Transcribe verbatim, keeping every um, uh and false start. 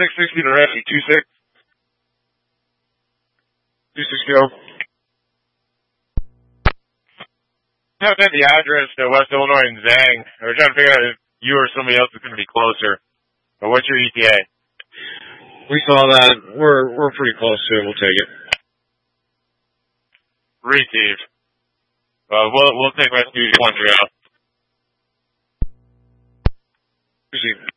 six sixty to Rescue, two six. two six go. I have the address to West Illinois and Zhang. We're trying to figure out if you or somebody else is going to be closer. But what's your E T A? We saw that. We're we're pretty close to it. We'll take it. Received. Uh, we'll we'll take Rescue one three out. Received.